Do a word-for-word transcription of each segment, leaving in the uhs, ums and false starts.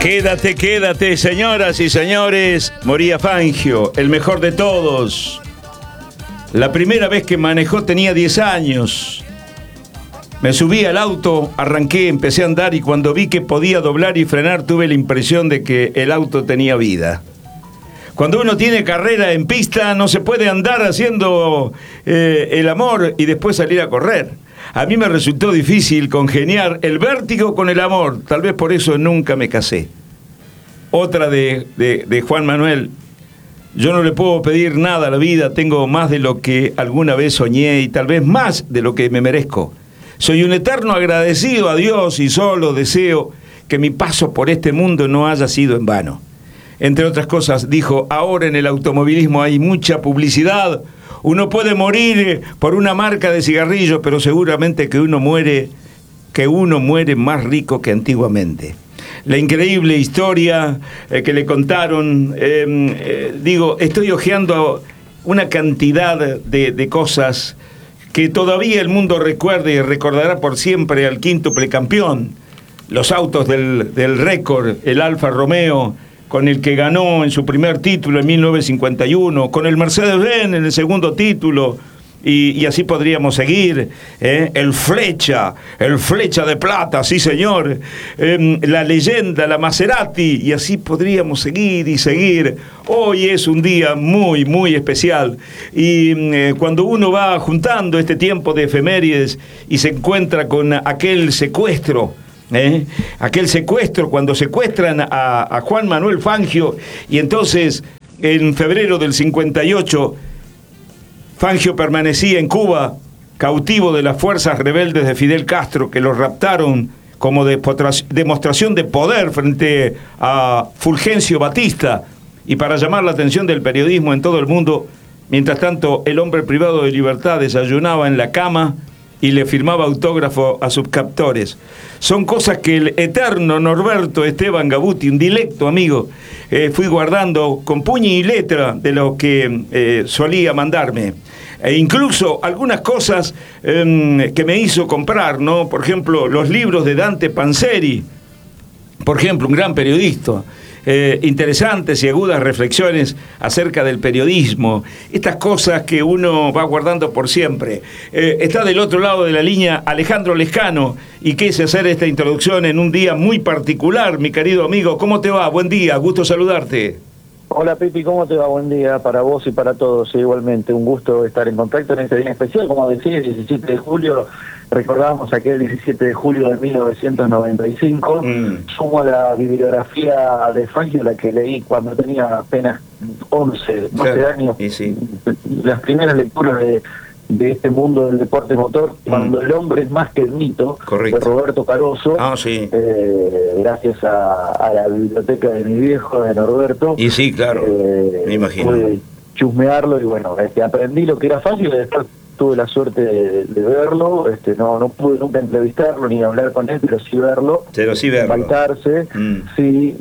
Quédate, quédate, señoras y señores. Moría Fangio, el mejor de todos. La primera vez que manejó tenía diez años. Me subí al auto, arranqué, empecé a andar y cuando vi que podía doblar y frenar tuve la impresión de que el auto tenía vida. Cuando uno tiene carrera en pista no se puede andar haciendo eh, el amor y después salir a correr. A mí me resultó difícil congeniar el vértigo con el amor, tal vez por eso nunca me casé. Otra de, de, de Juan Manuel: yo no le puedo pedir nada a la vida, tengo más de lo que alguna vez soñé y tal vez más de lo que me merezco. Soy un eterno agradecido a Dios y solo deseo que mi paso por este mundo no haya sido en vano. Entre otras cosas, dijo: ahora en el automovilismo hay mucha publicidad. Uno puede morir por una marca de cigarrillos, pero seguramente que uno muere, que uno muere más rico que antiguamente. La increíble historia eh, que le contaron, eh, eh, digo, estoy hojeando una cantidad de, de cosas que todavía el mundo recuerda y recordará por siempre al quíntuple campeón. Los autos del, del récord, el Alfa Romeo, con el que ganó en su primer título en mil novecientos cincuenta y uno, con el Mercedes-Benz en el segundo título, y, y así podríamos seguir, ¿eh? El Flecha, el Flecha de Plata, sí señor, eh, la leyenda, la Maserati, y así podríamos seguir y seguir. Hoy es un día muy, muy especial, y eh, cuando uno va juntando este tiempo de efemérides y se encuentra con aquel secuestro, ¿Eh? aquel secuestro, cuando secuestran a, a Juan Manuel Fangio, y entonces en febrero del cincuenta y ocho Fangio permanecía en Cuba, cautivo de las fuerzas rebeldes de Fidel Castro, que lo raptaron como demostración de poder frente a Fulgencio Batista, y para llamar la atención del periodismo en todo el mundo. Mientras tanto, el hombre privado de libertad desayunaba en la cama y le firmaba autógrafo a sus captores. Son cosas que el eterno Norberto Esteban Gabuti, un dilecto amigo, eh, fui guardando con puño y letra de lo que eh, solía mandarme. E incluso algunas cosas eh, que me hizo comprar, ¿no? Por ejemplo, los libros de Dante Panzeri, por ejemplo, un gran periodista. Eh, interesantes y agudas reflexiones acerca del periodismo, estas cosas que uno va guardando por siempre. Eh, está del otro lado de la línea Alejandro Lescano, y quise hacer esta introducción en un día muy particular. Mi querido amigo, ¿cómo te va? Buen día, gusto saludarte. Hola Pipi, ¿cómo te va? Buen día para vos y para todos. Igualmente, un gusto estar en contacto en este día especial. Como decía, el diecisiete de julio, recordamos aquel diecisiete de julio de mil novecientos noventa y cinco. Mm. Sumo la bibliografía de Fangio, la que leí cuando tenía apenas once, doce claro. años. Y sí. Las primeras lecturas de, de este mundo del deporte motor, mm. cuando el hombre es más que el mito, Correcto. de Roberto Caroso. Ah, sí. Eh, gracias a, a la biblioteca de mi viejo, de Norberto. Y sí, claro, eh, me imagino. Pude chusmearlo y bueno, este, aprendí lo que era Fangio y después tuve la suerte de, de verlo. Este, no no pude nunca entrevistarlo ni hablar con él, pero sí verlo. Pero sí verlo. Faltarse, mm. sí.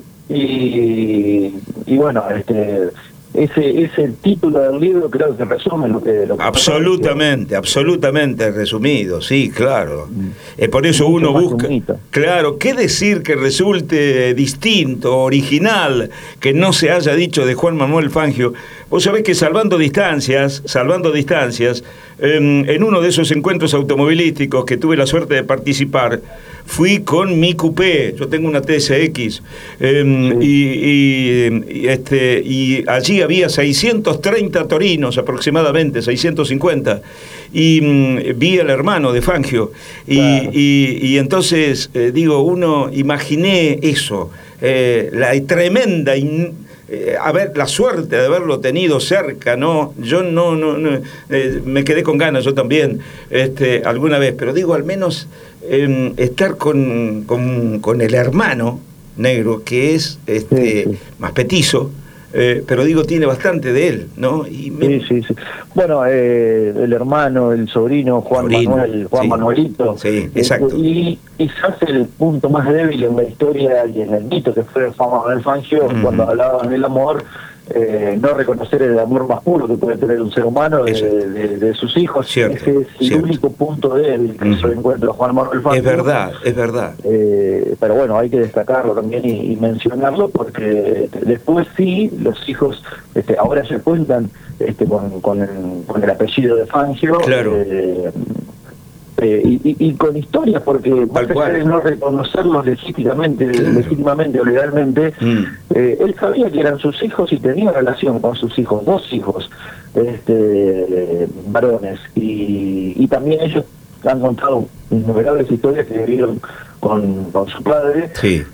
Y, y bueno, este... Ese, ese título del libro creo que resume lo que... Lo que absolutamente, absolutamente resumido, sí, claro. Mm. Eh, por eso Mucho uno busca... Claro, ¿qué decir que resulte distinto, original, que no se haya dicho de Juan Manuel Fangio? Vos sabés que salvando distancias, salvando distancias, eh, en uno de esos encuentros automovilísticos que tuve la suerte de participar, fui con mi coupé. Yo tengo una T S X, eh, sí. y, y, este, y allí había seiscientos treinta torinos aproximadamente, seiscientos cincuenta, y mm, vi al hermano de Fangio, y, claro. y, y entonces eh, digo, uno, imaginé eso, eh, la tremenda in, eh, a ver, la suerte de haberlo tenido cerca, ¿no? Yo no, no, no eh, me quedé con ganas, yo también, este, alguna vez, pero digo, al menos eh, estar con, con, con el hermano negro, que es este, sí, sí. más petizo, eh, pero digo, tiene bastante de él, ¿no? Y me... Sí, sí, sí. Bueno, eh, el hermano, el sobrino, Juan sobrino, Manuel, Juan sí. Manuelito. Sí, exacto. Y quizás el punto más débil en la historia y en el mito que fue Juan Manuel Fangio, uh-huh. cuando hablaban del amor, eh, no reconocer el amor más puro que puede tener un ser humano de, de, de sus hijos. Cierto, ese es el cierto. único punto débil que Uh-huh. yo encuentro a Juan Manuel Fangio. Es verdad, es verdad. Eh, pero bueno, hay que destacarlo también y, y mencionarlo, porque después sí, los hijos este, ahora se cuentan este, con, con, el, con el apellido de Fangio. Claro. Eh, eh, y, y, y con historias, porque más allá de no reconocerlos legítimamente, claro. legítimamente o legalmente, mm. eh, él sabía que eran sus hijos y tenía relación con sus hijos, dos hijos este, varones, y, y también ellos han contado innumerables historias que vivieron con, con su padre, sí.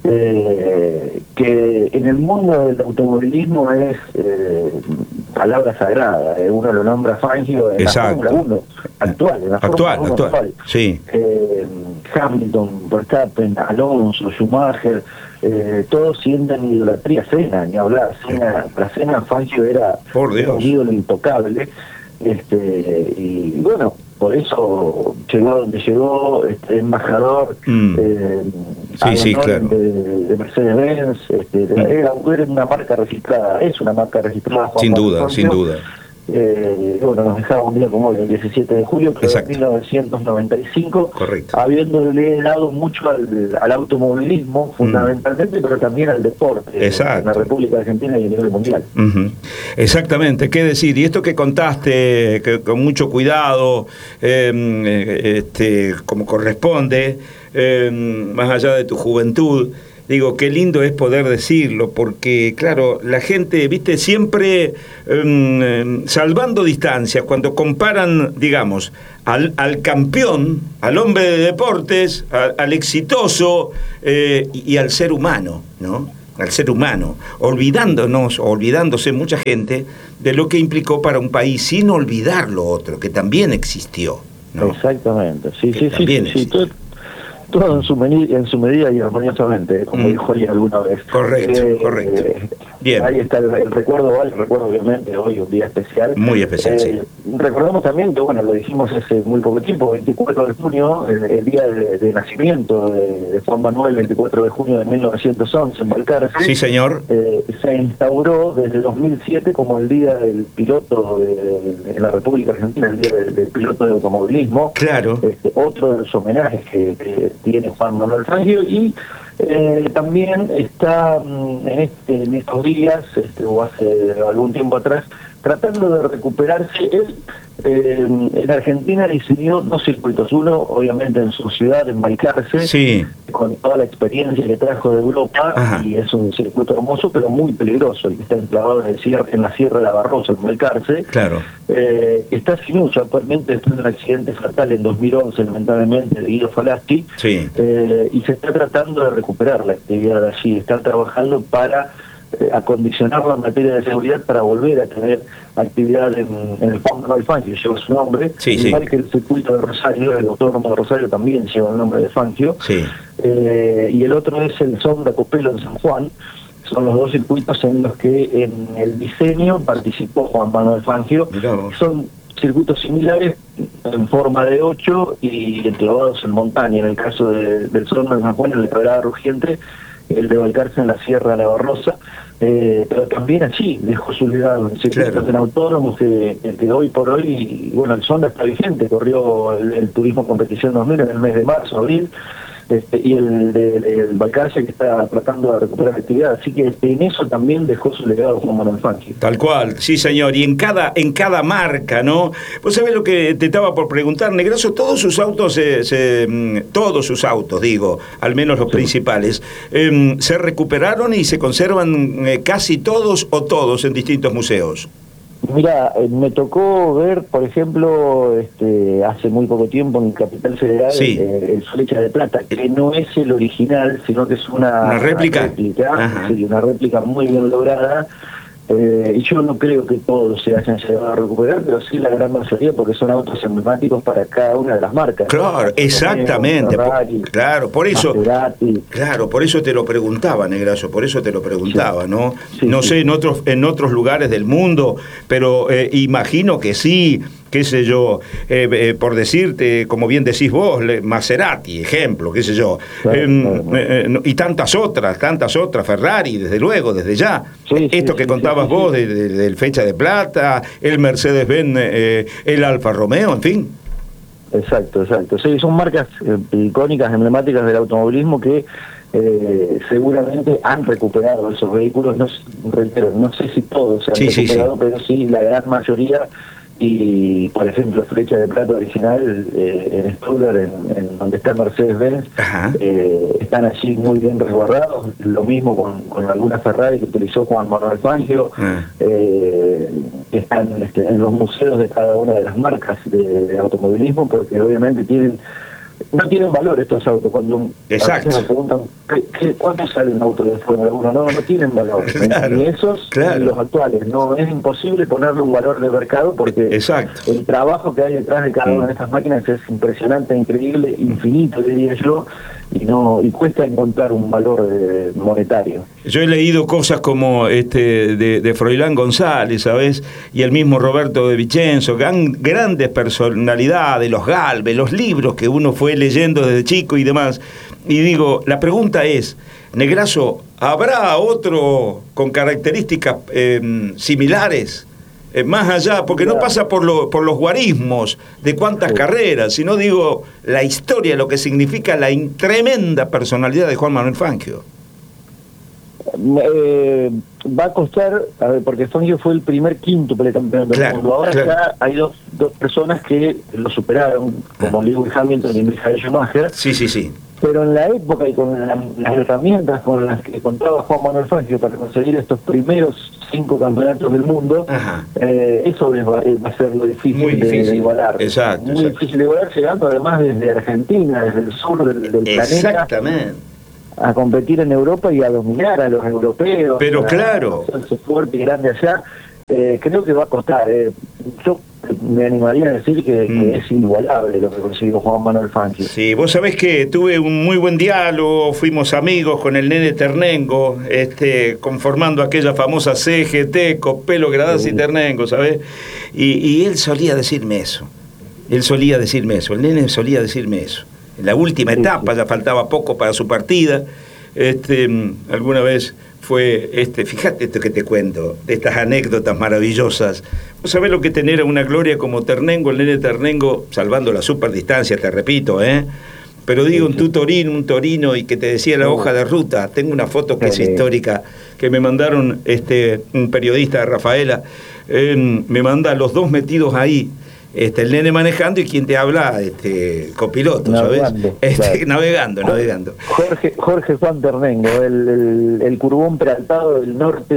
eh, que en el mundo del automovilismo es eh, palabra sagrada. Eh, uno lo nombra Fangio en Exacto. la Fórmula uno actual, en la actual, Fórmula uno actual. actual. Sí. Eh, Hamilton, Verstappen, Alonso, Schumacher, eh, todos sienten idolatría. Senna, ni hablar. Senna, para Senna Fangio era Por Dios. un ídolo intocable. Este, y bueno, por eso llegó a donde llegó, este, embajador mm. eh, sí, sí, claro. de, de Mercedes-Benz, este, mm. era, era una marca registrada, es una marca registrada. Juan sin duda, Fangio. sin duda. Eh, bueno, nos dejaba un día como hoy, el diecisiete de julio de mil novecientos noventa y cinco, correcto, habiéndole dado mucho al, al automovilismo fundamentalmente, mm. pero también al deporte. Exacto. En la República Argentina y a nivel mundial. Uh-huh. Exactamente, qué decir, y esto que contaste que, con mucho cuidado, eh, este, como corresponde, eh, más allá de tu juventud, digo, qué lindo es poder decirlo, porque, claro, la gente, viste, siempre um, salvando distancias, cuando comparan, digamos, al, al campeón, al hombre de deportes, a, al exitoso eh, y, y al ser humano, ¿no? Al ser humano, olvidándonos, olvidándose mucha gente de lo que implicó para un país, sin olvidar lo otro, que también existió, ¿no? Exactamente, sí, que sí, también sí, sí, todo, todo en su, medida, en su medida y armoniosamente, como mm. dijo ella alguna vez. Correcto, eh, correcto. Eh, Bien. Ahí está el, el recuerdo, el recuerdo obviamente hoy, un día especial. Muy especial, eh, sí. Recordamos también que, bueno, lo dijimos hace muy poco tiempo, veinticuatro de junio, el, el día de, de nacimiento de, de Juan Manuel, veinticuatro de junio de mil novecientos once, en Balcarce. Sí, señor. Eh, se instauró desde dos mil siete como el día del piloto de, de, en la República Argentina, el día del, del piloto de automovilismo. Claro. Este, otro de los homenajes que, que tiene Juan Manuel Fangio, y Eh, también está mm, en, este, en estos días, este, o hace algún tiempo atrás, tratando de recuperarse. Él eh, en Argentina diseñó dos circuitos, uno obviamente en su ciudad, en Balcarce, sí. con toda la experiencia que trajo de Europa. Ajá. Y es un circuito hermoso pero muy peligroso, el que está enclavado en, el cierre, en la Sierra de la Barrosa, en Balcarce. Claro. Eh, está sin uso actualmente después de un accidente fatal en dos mil once, lamentablemente, de Guido Falaschi. Sí. Eh, y se está tratando de recuperar la actividad allí, están trabajando para eh, acondicionarla en materia de seguridad para volver a tener actividad en, en el Juan Manuel Fangio, lleva su nombre, sí, igual sí. que el circuito de Rosario, el autódromo de Rosario también lleva el nombre de Fangio, sí. eh, y el otro es el Sonda Copelo en San Juan. Son los dos circuitos en los que en el diseño participó Juan Manuel Fangio. Son circuitos similares en forma de ocho y enclavados en montaña. En el caso de, del Sonda de San Juan, en la Quebrada Rugiente, el de Balcarce en la Sierra de la Barrosa. Eh, pero también allí dejó su legado en circuitos, claro, en autónomos que, que hoy por hoy, y, bueno, el Sonda está vigente, corrió el, el Turismo Competición dos mil en el mes de marzo, abril. Este, y el de Balcarce, que está tratando de recuperar la actividad, así que en eso también dejó su legado Juan Manuel Fangio. Tal cual, sí señor, y en cada en cada marca, ¿no? Vos sabés lo que te estaba por preguntar, Negrazo, todos sus autos, se, se, todos sus autos, digo, al menos los sí. principales, eh, se recuperaron y se conservan eh, casi todos o todos en distintos museos. Mira, eh, me tocó ver, por ejemplo, este, hace muy poco tiempo en Capital Federal, sí. eh, el Flecha de Plata, que no es el original, sino que es una, ¿Una réplica? Una réplica, sí, una réplica muy bien lograda. Eh, y yo no creo que todos se hayan llegado a recuperar, pero sí la gran mayoría, porque son autos emblemáticos para cada una de las marcas. Claro, exactamente. Ferrari, por, claro, por eso. Maserati. Claro, por eso te lo preguntaba, Negrazo, por eso te lo preguntaba, sí. ¿no? Sí, no sí. sé en otros en otros lugares del mundo, pero eh, imagino que sí. qué sé yo, eh, eh, por decirte, como bien decís vos, Maserati, ejemplo, qué sé yo, claro, eh, claro, claro. Eh, y tantas otras, tantas otras, Ferrari, desde luego, desde ya. Sí, Esto sí, que sí, contabas sí, sí, vos, sí. Del de, de Fecha de Plata, el Mercedes-Benz, eh, el Alfa Romeo, en fin. Exacto, exacto. Sí, son marcas eh, icónicas, emblemáticas del automovilismo que eh, seguramente han recuperado esos vehículos. No, reitero, no sé si todos se han sí, recuperado, sí, sí. pero sí la gran mayoría. Y, por ejemplo, Flecha de Plata original eh, en Stuttgart, en, en donde está Mercedes-Benz, eh, están allí muy bien resguardados. Lo mismo con, con algunas Ferrari que utilizó Juan Manuel Fangio. Uh-huh. eh, están este, en los museos de cada una de las marcas de, de automovilismo, porque obviamente tienen no tienen valor estos autos. Cuando Exacto. a veces me preguntan ¿qué, qué, ¿cuánto sale un auto de Fórmula uno? No, no tienen valor. Claro, ni esos claro. ni los actuales. No es imposible ponerle un valor de mercado porque Exacto. el trabajo que hay detrás de cada una de estas máquinas es impresionante, increíble, infinito, diría yo, y no y cuesta encontrar un valor eh, monetario. Yo he leído cosas como este de, de Froilán González, ¿sabes? Y el mismo Roberto de Vicenzo, gran, grandes personalidades, los Galvez, los libros que uno fue leyendo desde chico y demás. Y digo, la pregunta es, Negrazo, ¿habrá otro con características eh, similares? Eh, más allá, porque no pasa por, lo, por los guarismos de cuántas sí. carreras, sino digo, la historia, lo que significa la tremenda personalidad de Juan Manuel Fangio. Eh, va a costar, a ver, porque Fangio fue el primer quíntuple campeón del claro, mundo. Ahora claro. ya hay dos, dos personas que lo superaron, como Lewis Hamilton y Michael Schumacher. Sí, sí, sí. Pero en la época y con la, las herramientas con las que contaba Juan Manuel Fangio para conseguir estos primeros cinco campeonatos del mundo, eh, eso va, va a ser lo difícil, Muy difícil. De, de igualar. Exacto, Muy exacto. difícil de igualar, llegando además desde Argentina, desde el sur del, del planeta. Exactamente. A competir en Europa y a dominar a los europeos. Pero a, claro. A hacerse fuerte y grande allá. Eh, creo que va a costar. Eh. Yo me animaría a decir que, mm. que es inigualable lo que consiguió Juan Manuel Fangio. Sí, vos sabés que tuve un muy buen diálogo, fuimos amigos con el nene Ternengo, este, conformando aquella famosa C G T, Copelo, Gradazzi y Ternengo, ¿sabés? Y, y él solía decirme eso. Él solía decirme eso, el nene solía decirme eso. En la última sí, etapa, sí. ya faltaba poco para su partida, este, alguna vez fue, este, fíjate esto que te cuento, de estas anécdotas maravillosas. Vos sabés lo que tener a una gloria como Ternengo, el nene Ternengo, salvando la superdistancia, te repito, ¿eh? Pero digo, un tu Torino, un Torino, y que te decía la hoja de ruta. Tengo una foto que es histórica, que me mandaron este, un periodista de Rafaela, eh, me manda los dos metidos ahí. Este, el nene manejando y quien te habla, este, copiloto, navegando, ¿sabes? Este, claro. Navegando, navegando. Jorge, Jorge Juan Ternengo, el, el, el curbón peraltado del norte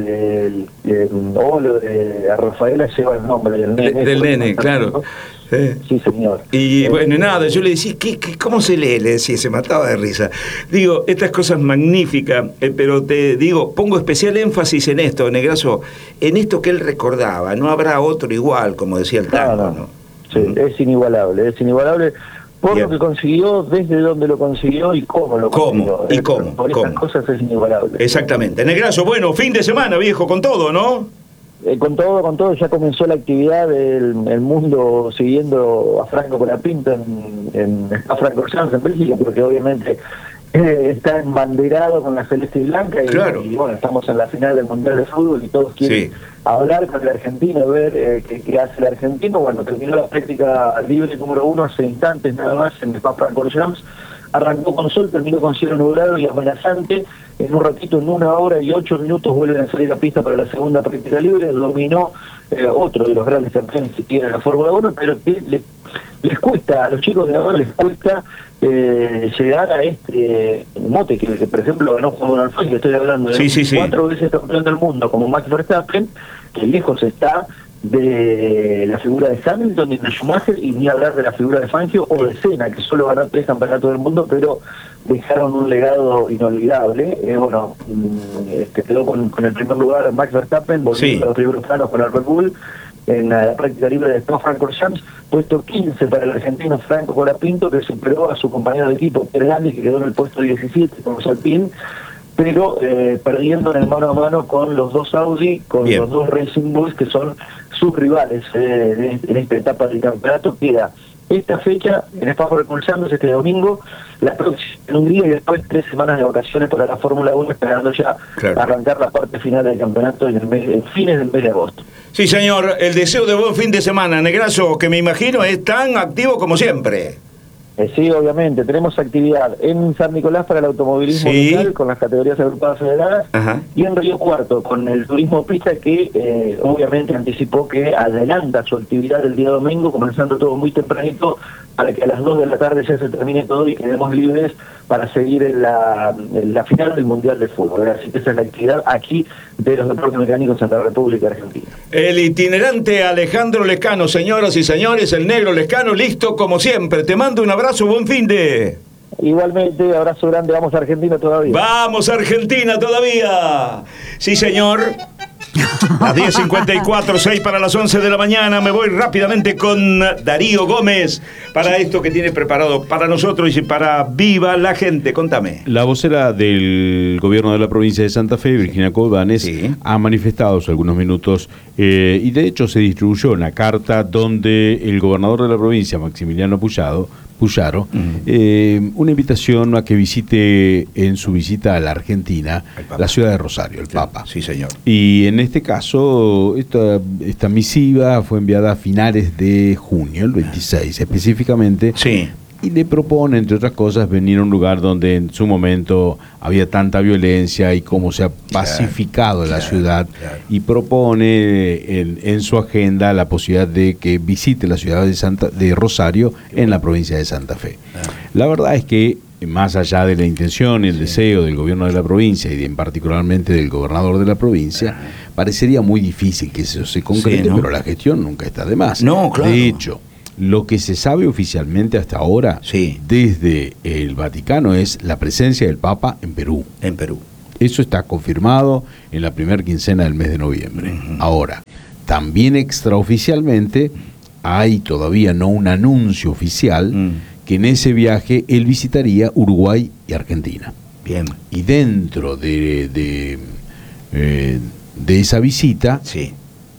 del de, Olo de Rafaela lleva el nombre del nene. De, del nene, claro. Sí. sí, señor. Y eh, bueno, nada, yo le decía, ¿qué, qué, ¿cómo se lee? Le decía, se mataba de risa. Digo, estas cosas magníficas, eh, pero te digo, pongo especial énfasis en esto, Negrazo, en esto que él recordaba. No habrá otro igual, como decía el tango, ¿no? no. ¿no? Sí, mm. es inigualable, es inigualable por Bien. Lo que consiguió, desde dónde lo consiguió y cómo lo consiguió. ¿Cómo? ¿Y cómo? Por ¿Cómo? estas cosas es inigualable. Exactamente. Negrazo, bueno, fin de semana, viejo, con todo, ¿no? Eh, con todo, con todo, ya comenzó la actividad del el mundo siguiendo a Franco Colapinto en, en a Francorchamps en Bélgica, porque obviamente eh, está embanderado con la celeste y blanca y, claro. y bueno, estamos en la final del Mundial de Fútbol y todos quieren sí. hablar con el argentino, ver eh, qué, qué hace el argentino. Bueno, terminó la práctica libre número uno hace instantes nada más en el Spa-Francorchamps. Arrancó con sol, terminó con cielo nublado y amenazante. En un ratito, en una hora y ocho minutos, vuelven a salir a pista para la segunda práctica libre. Dominó eh, otro de los grandes campeones que tiene la Fórmula uno, pero que le, les cuesta, a los chicos de ahora les cuesta eh, llegar a este mote que, que, por ejemplo, ganó Juan Manuel Fangio. Estoy hablando de sí, sí, cuatro sí. veces campeón del mundo, como Max Verstappen, que lejos está de la figura de Hamilton y de Schumacher, y ni hablar de la figura de Fangio o de Senna, que solo ganó tres campeonatos del mundo, pero dejaron un legado inolvidable. Eh, bueno, este, quedó con, con el primer lugar Max Verstappen, volviendo sí. a los primeros planos con el Red Bull en la práctica libre de Spa-Francorchamps, puesto quince para el argentino Franco Colapinto, que superó a su compañero de equipo Pierre Gasly, que quedó en el puesto diecisiete con los Alpine, pero eh, perdiendo en el mano a mano con los dos Audi, con Bien. los dos Racing Bulls, que son sus rivales eh, en esta etapa del campeonato. Queda esta fecha en Spa Francorchamps este domingo, la próxima en Hungría y después tres semanas de vacaciones para la Fórmula uno, esperando ya claro. arrancar la parte final del campeonato en el mes, en fines del mes de agosto. Sí, señor, el deseo de buen fin de semana, Negrazo, que me imagino es tan activo como siempre. Eh, sí, obviamente, tenemos actividad en San Nicolás para el automovilismo sí. local con las categorías agrupadas federadas. Ajá. Y en Río Cuarto con el turismo pista que eh, obviamente anticipó que adelanta su actividad el día domingo, comenzando todo muy tempranito para que a las dos de la tarde ya se termine todo y quedemos libres para seguir en la, en la final del Mundial de Fútbol. Así que esa es la actividad aquí de los deportes mecánicos en la República Argentina. El itinerante Alejandro Lescano, señoras y señores, el negro Lescano, listo como siempre. Te mando un abrazo, buen fin de... Igualmente, abrazo grande, vamos a Argentina todavía. ¡Vamos a Argentina todavía! Sí, señor. A diez cincuenta y cuatro, seis para las once de la mañana. Me voy rápidamente con Darío Gómez para esto que tiene preparado para nosotros y para Viva la Gente. Contame. La vocera del gobierno de la provincia de Santa Fe, Virginia Colbanes, sí. ha manifestado hace algunos minutos eh, y de hecho se distribuyó una carta donde el gobernador de la provincia, Maximiliano Puyaro, Puyaro, uh-huh. eh, una invitación a que visite en su visita a la Argentina la ciudad de Rosario, el sí, Papa. Sí, señor. Y en este caso, esta, esta misiva fue enviada a finales de junio, el veintiséis específicamente. Sí. Y le propone, entre otras cosas, venir a un lugar donde en su momento había tanta violencia y cómo se ha pacificado claro, la claro, ciudad claro. y propone en, en su agenda la posibilidad de que visite la ciudad de, Santa, de Rosario en la provincia de Santa Fe. Claro. La verdad es que más allá de la intención y el sí. deseo del gobierno de la provincia y de, en particularmente del gobernador de la provincia, claro. parecería muy difícil que eso se concrete, sí, ¿no? Pero la gestión nunca está de más. No, claro. De hecho, lo que se sabe oficialmente hasta ahora, sí. desde el Vaticano, es la presencia del Papa en Perú. En Perú. Eso está confirmado en la primera quincena del mes de noviembre. Uh-huh. Ahora, también extraoficialmente, hay todavía no un anuncio oficial uh-huh. que en ese viaje él visitaría Uruguay y Argentina. Bien. Y dentro de, de, eh, de esa visita, sí.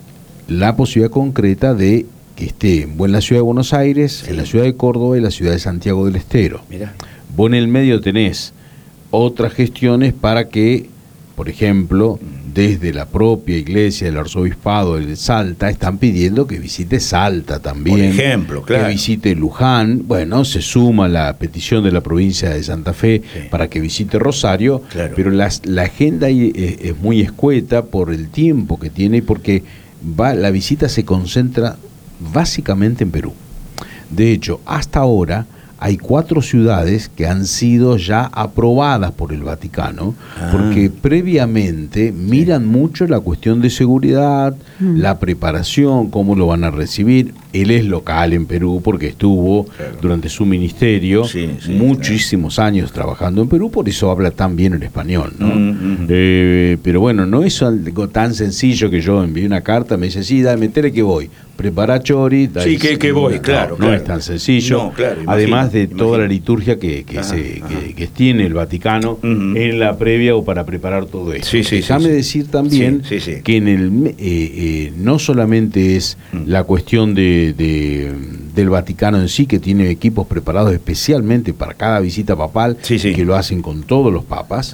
la posibilidad concreta de que esté en la ciudad de Buenos Aires, sí. en la ciudad de Córdoba y la ciudad de Santiago del Estero. Mirá. Vos en el medio tenés otras gestiones para que, por ejemplo, desde la propia iglesia del arzobispado de Salta están pidiendo que visite Salta también. Por ejemplo, claro. Que visite Luján. Bueno, se suma la petición de la provincia de Santa Fe sí. para que visite Rosario, claro. pero las, la agenda ahí es, es muy escueta por el tiempo que tiene y porque va, la visita se concentra básicamente en Perú. De hecho, hasta ahora hay cuatro ciudades que han sido ya aprobadas por el Vaticano, ah. porque previamente miran mucho la cuestión de seguridad, mm. la preparación, cómo lo van a recibir. Él es local en Perú porque estuvo claro. durante su ministerio sí, sí, muchísimos claro. años trabajando en Perú, por eso habla tan bien el español, ¿no? Mm-hmm. Eh, pero bueno, no es algo tan sencillo que yo envíe una carta, me dice, sí, dame, metele que voy. Prepara chori. Sí, que, que voy, no, claro. No claro. es tan sencillo. No, claro, Además imagino, de imagino. toda la liturgia que, que, Ajá, se, ajá. que, que tiene el Vaticano uh-huh. en la previa o para preparar todo esto. Sí, sí, Déjame sí, sí. decir también sí, sí, sí. que en el eh, eh, no solamente es uh-huh. la cuestión de, de del Vaticano en sí, que tiene equipos preparados especialmente para cada visita papal, sí, sí. que lo hacen con todos los papas,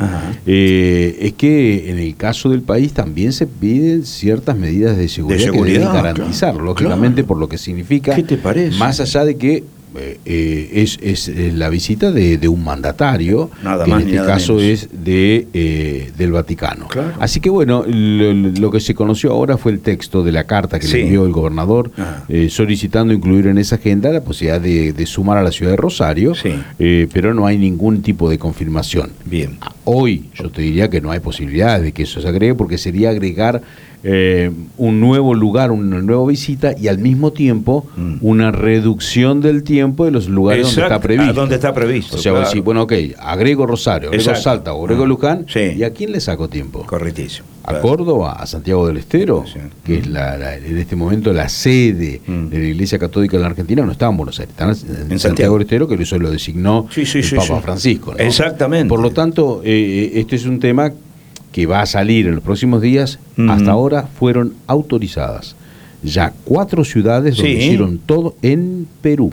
eh, es que en el caso del país también se piden ciertas medidas de seguridad, de seguridad que deben garantizar, claro, lógicamente claro. por lo que significa. ¿Qué te parece? Más allá de que eh, eh, es, es eh, la visita de, de un mandatario, nada que más en este caso menos. es de eh, del Vaticano. Claro. Así que bueno, lo, lo que se conoció ahora fue el texto de la carta que sí. le envió el gobernador, eh, solicitando incluir en esa agenda la posibilidad de, de sumar a la ciudad de Rosario, sí. eh, pero no hay ningún tipo de confirmación. Bien. Hoy yo te diría que no hay posibilidad de que eso se agregue, porque sería agregar Eh, un nuevo lugar, una nueva visita y al mismo tiempo mm. una reducción del tiempo de los lugares Exacto, donde está previsto. Donde está previsto. O sea, claro. decir, bueno, ok, agrego Rosario, agrego Exacto. Salta, agrego ah. Luján, sí. ¿y a quién le saco tiempo? Correctísimo. A claro. Córdoba, a Santiago del Estero, sí. que mm. es la, la, en este momento la sede mm. de la Iglesia Católica en la Argentina, no está en Buenos Aires, está en, en Santiago. Santiago del Estero, que eso lo designó sí, sí, el sí, Papa sí. Francisco, ¿no? Exactamente. Por lo tanto, eh, este es un tema que va a salir en los próximos días. Uh-huh. Hasta ahora fueron autorizadas ya cuatro ciudades donde Sí. hicieron todo en Perú.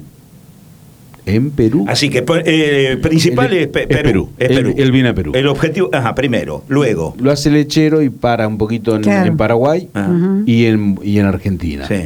En Perú. Así que eh, principal El- es, Pe- es Perú. Perú. Es Él- Perú. él viene a Perú. El objetivo, ajá, primero, luego. Lo hace lechero y para un poquito en, Claro. en Paraguay Ajá. Ujú. y, en, y en Argentina. Sí,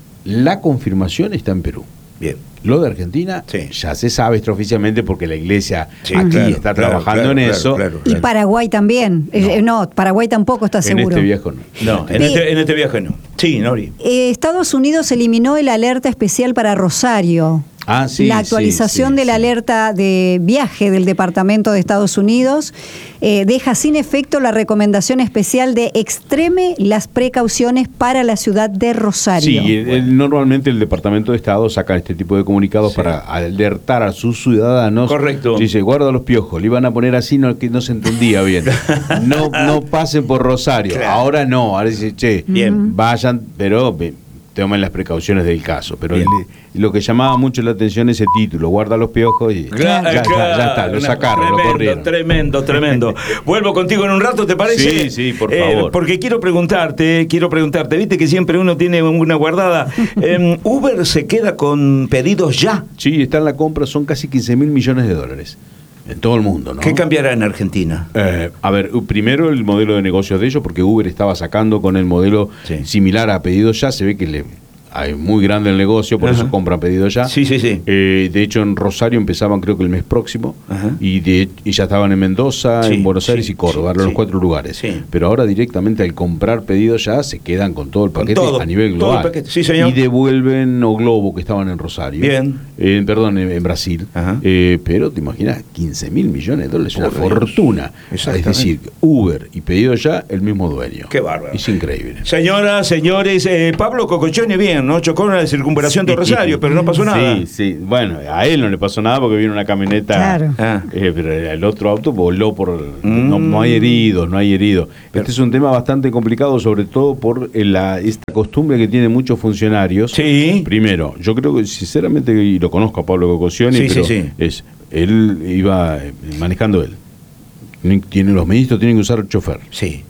La confirmación está en Perú. bien. Lo de Argentina Sí. ya se sabe extraoficialmente porque la iglesia Sí, aquí claro, está claro, trabajando claro, en claro, eso. claro, Y Paraguay también. Eh, No, Paraguay tampoco está En seguro. este viejo no. No, en Sí. este, en este viaje no. Sí, Nori. Eh, Estados Unidos eliminó el alerta especial para Rosario. Ah, sí, la sí, actualización sí, de la sí. alerta de viaje del Departamento de Estados Unidos eh, deja sin efecto la recomendación especial de extreme las precauciones para la ciudad de Rosario. Sí, el- el- normalmente el Departamento de Estado saca este tipo de comunicados Sí. para alertar a sus ciudadanos. Correcto. Dice, guarda los piojos, le iban a poner así, no, que no se entendía bien. No, no pasen por Rosario. Claro. Ahora no, ahora dice, che, Bien. vayan, pero ve, tomen las precauciones del caso. Pero Bien. el- lo que llamaba mucho la atención ese título, guarda los piojos y Claro, ya, ya, claro. ya está, lo Una- sacaron, tremendo, lo corrieron. Tremendo, tremendo. Vuelvo contigo en un rato, ¿te parece? Sí, sí, por Eh, favor. porque quiero preguntarte, quiero preguntarte, viste que siempre uno tiene una guardada. Em, Uber se queda con pedidos ya. Sí, está en la compra, son casi quince mil millones de dólares. En todo el mundo, ¿no? ¿Qué cambiará en Argentina? Eh, a ver, u- primero el modelo de negocios de ellos, porque Uber estaba sacando con el modelo Sí. similar a Pedido Ya, se ve que le hay muy grande el negocio, por Ajá. eso compran Pedido Ya. Sí, sí, sí. Eh, de hecho, en Rosario empezaban creo que el mes próximo, Ajá. y, de, y ya estaban en Mendoza, Sí, en Buenos Aires sí, y Córdoba, sí, eran los sí. cuatro lugares. Sí. Pero ahora directamente al comprar Pedido Ya se quedan con todo el Con paquete todo, a nivel todo el global. paquete. Sí, señor. Y devuelven o Globo, que estaban en Rosario. Bien. Eh, perdón, en, en Brasil. Ajá. Eh, pero te imaginas, quince mil millones de dólares, una Por Dios. fortuna. Es Exactamente. decir, Uber y Pedido Ya, el mismo dueño. Qué bárbaro. Es increíble. Señoras, señores, eh, Pablo Cocochone, bien, ¿no? Chocó en la circunvalación de Rosario, pero no pasó nada. Sí, sí. Bueno, a él no le pasó nada porque vino una camioneta. Claro. Ah. Eh, pero el otro auto voló por... Mm. No, no hay heridos, no hay heridos. Pero- Este es un tema bastante complicado, sobre todo por eh, la, esta costumbre que tienen muchos funcionarios. Sí. Primero, yo creo que sinceramente, y lo conozco a Pablo Cococioni, Sí, pero sí, sí. es él iba eh, manejando él. Ni- Tiene, los ministros tienen que usar chofer. Sí.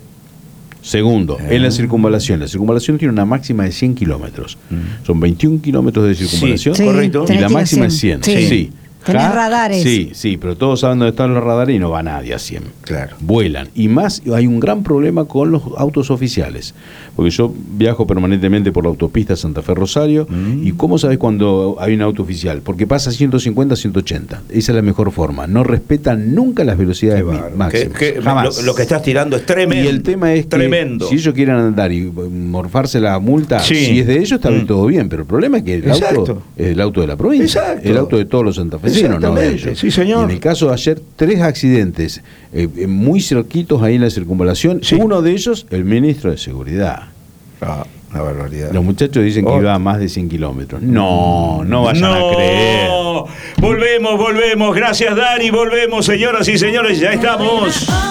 Segundo, en la circunvalación. La circunvalación tiene una máxima de cien kilómetros. Son veintiún kilómetros de circunvalación. Sí, correcto. Y tenés la que ir a máxima es cien. Sí. Sí. Tenés Ja- radares. Sí, sí, pero todos saben dónde están los radares y no va nadie a cien. Claro. Vuelan. Y más, hay un gran problema con los autos oficiales. Porque yo viajo permanentemente por la autopista Santa Fe Rosario. Mm. ¿Y cómo sabes cuando hay un auto oficial? Porque pasa ciento cincuenta, ciento ochenta. Esa es la mejor forma. No respetan nunca las velocidades mi- máximas. Que- que- Jamás. Lo, lo que estás tirando es tremendo. Y el tema es que tremendo. si ellos quieren andar y morfarse la multa, Sí. si es de ellos está Mm. todo bien, pero el problema es que el Exacto. auto es el auto de la provincia, Exacto. el auto de todos los santafesinos, no de Exactamente, ellos. sí, señor. Y en el caso de ayer, tres accidentes eh, eh, muy cerquitos ahí en la circunvalación, Sí. uno de ellos, el ministro de Seguridad. Ah, una barbaridad. Los muchachos dicen que Oh. iba a más de cien kilómetros. No, no vayan No. a creer. Volvemos, volvemos. Gracias, Dani. Volvemos, señoras y señores. Ya estamos.